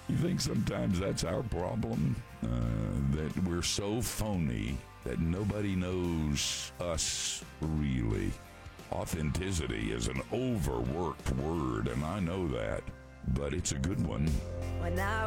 You think sometimes that's our problem? That we're so phony that nobody knows us really. Authenticity is an overworked word, and I know that, but it's a good one. When I